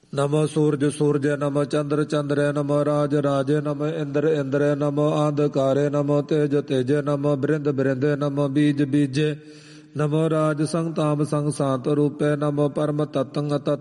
ਨਮੋ ਸੂਰਜ ਸੂਰਜੈ ਨਮੋ ਚੰਦਰ ਚੰਦਰੈ ਨਮੋ ਰਾਜ ਰਾਜੇ ਨਮੋ ਇੰਦਰ ਇੰਦਰੈ ਨਮੋ ਅੰਧਕਾਰੇ ਨਮੋ ਤੇਜ ਤੇਜੇ ਨਮੋ ਬ੍ਰਿੰਦ ਬ੍ਰਿੰਦੇ ਨਮੋ ਬੀਜ ਬੀਜੇ ਨਮੋ ਰਾਜ ਸੰਗ ਤਾਮ ਸੰਗ ਸਾਤ ਰੂਪੇ ਨਮੋ ਪਰਮ ਤਤੰਗ ਤਤ